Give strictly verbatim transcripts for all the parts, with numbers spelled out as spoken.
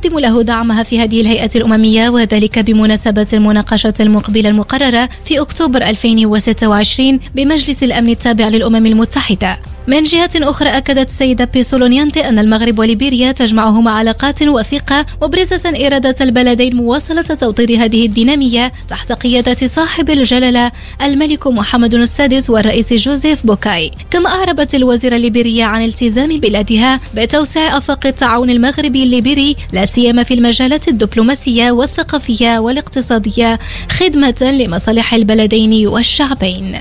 تقدم له دعمها في هذه الهيئة الأممية، وذلك بمناسبة المناقشة المقبلة المقررة في أكتوبر ألفين وستة وعشرين بمجلس الأمن التابع للأمم المتحدة. من جهة أخرى أكدت السيدة بيسولونيانتي أن المغرب وليبيريا تجمعهما علاقات وثيقة، مبرزة إرادة البلدين مواصلة توطيد هذه الدينامية تحت قيادة صاحب الجلالة الملك محمد السادس والرئيس جوزيف بوكاي. كما أعربت الوزيرة الليبيرية عن التزام بلادها بتوسيع آفاق التعاون المغربي الليبيري، لا سيما في المجالات الدبلوماسية والثقافية والاقتصادية، خدمة لمصالح البلدين والشعبين.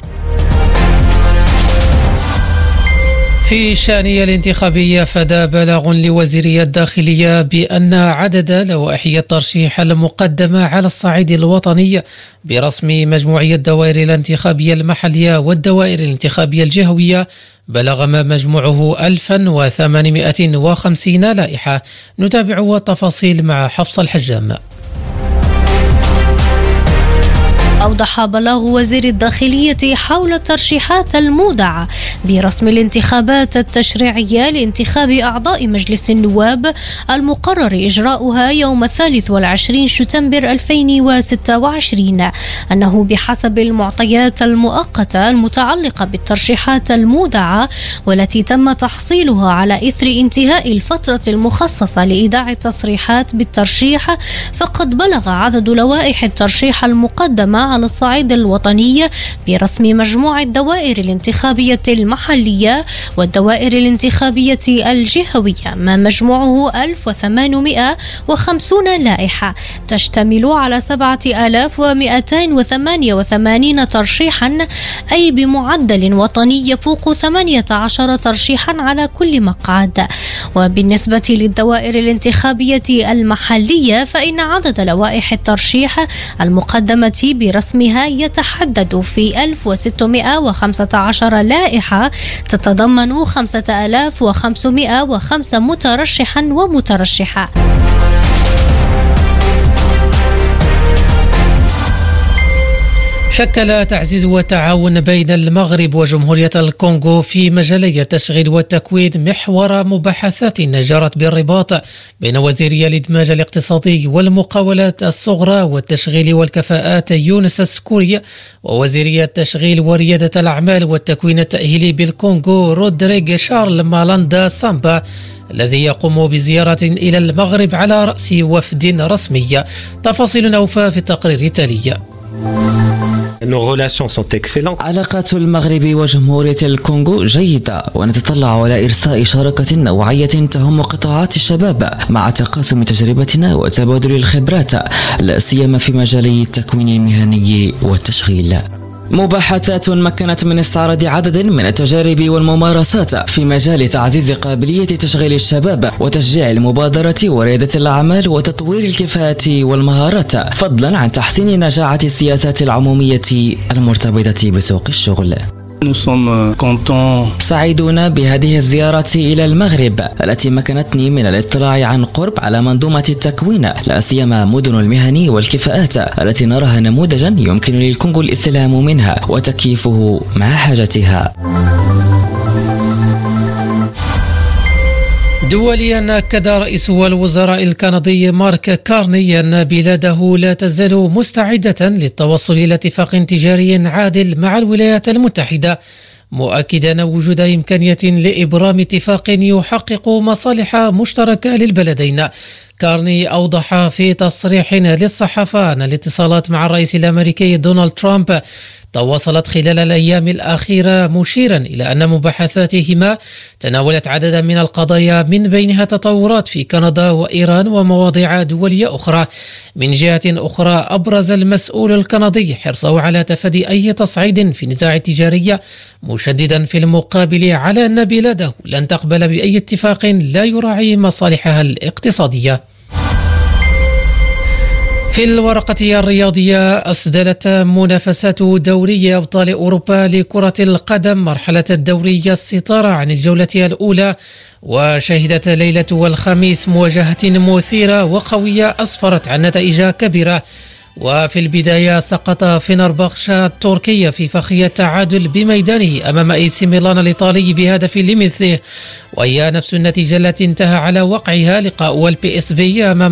في شأنية الانتخابية، فدا بلاغ لوزيرية الداخلية بأن عدد لوائح الترشيح المقدمة على الصعيد الوطني برسم مجموعي الدوائر الانتخابية المحلية والدوائر الانتخابية الجهوية بلغ ما مجموعه ألف وثمانمائة وخمسين لائحة. نتابع التفاصيل مع حفص الحجام. أوضح بلاغ وزير الداخلية حول الترشيحات المودعة برسم الانتخابات التشريعية لانتخاب أعضاء مجلس النواب المقرر إجراؤها يوم الثالث والعشرين شتنبر ألفين وستة وعشرين أنه بحسب المعطيات المؤقتة المتعلقة بالترشيحات المودعة والتي تم تحصيلها على إثر انتهاء الفترة المخصصة لإيداع التصريحات بالترشيح، فقد بلغ عدد لوائح الترشيح المقدمة على الصعيد الوطني برسم مجموع الدوائر الانتخابية المحلية والدوائر الانتخابية الجهوية ما مجموعه ألف وثمانمائة وخمسين لائحة، تشتمل على سبعة آلاف ومئتين وثمانية وثمانين ترشيحا، أي بمعدل وطني يفوق ثمانية عشر ترشيحا على كل مقعد. وبالنسبة للدوائر الانتخابية المحلية، فإن عدد لوائح الترشيح المقدمة برسمها يتحدد في ألف وستمائة وخمسة عشر لائحة تتضمن خمسة آلاف وخمسمائة وخمسة مترشحا ومترشحة. شكل تعزيز والتعاون بين المغرب وجمهورية الكونغو في مجالي التشغيل والتكوين محور مباحثات جرت بالرباط بين وزيري الإدماج الاقتصادي والمقاولات الصغرى والتشغيل والكفاءات يونس السكوري ووزيري التشغيل وريادة الأعمال والتكوين التأهيلي بالكونغو رودريغ شارل مالاندا سامبا، الذي يقوم بزيارة إلى المغرب على رأس وفد رسمي. تفاصيل نوفا في التقرير التالي. علاقات المغرب وجمهورية الكونغو جيدة، ونتطلع على إرساء شراكة نوعية تهم قطاعات الشباب مع تقاسم تجربتنا وتبادل الخبرات، لا سيما في مجال التكوين المهني والتشغيل. مباحثات مكنت من استعراض عدد من التجارب والممارسات في مجال تعزيز قابلية تشغيل الشباب وتشجيع المبادرة وريادة الأعمال وتطوير الكفاءات والمهارات، فضلا عن تحسين نجاعة السياسات العمومية المرتبطة بسوق الشغل. سعيدون بهذه الزيارة إلى المغرب التي مكنتني من الاطلاع عن قرب على منظومة التكوين، لا سيما مدن المهن والكفاءات التي نراها نموذجا يمكن للكونغو الاستلهام منها وتكييفه مع حاجتها. دوليا، أكد رئيس الوزراء الكندي مارك كارني أن بلاده لا تزال مستعدة للتوصل إلى اتفاق تجاري عادل مع الولايات المتحدة، مؤكدا وجود إمكانية لإبرام اتفاق يحقق مصالح مشتركة للبلدين. كارني أوضح في تصريح للصحافة أن الاتصالات مع الرئيس الأمريكي دونالد ترامب تواصلت خلال الأيام الأخيرة، مشيرا إلى أن مباحثاتهما تناولت عددا من القضايا من بينها تطورات في كندا وإيران ومواضيع دولية أخرى. من جهة أخرى، أبرز المسؤول الكندي حرصه على تفادي أي تصعيد في النزاع التجاري، مشددا في المقابل على أن بلاده لن تقبل بأي اتفاق لا يراعي مصالحها الاقتصادية. في الورقة الرياضية، أسدلت منافسات دوري أبطال أوروبا لكرة القدم مرحلة الدوري الستارة عن الجولة الأولى، وشهدت ليلة والخميس مواجهة مثيرة وقوية أسفرت عن نتائج كبيرة. وفي البداية سقط فينرباخشة التركية في فخ التعادل بميدانه أمام إي سي ميلان الإيطالي بهدف لمثله، وهي نفس النتيجة التي انتهى على وقعها لقاء البي اس في أمام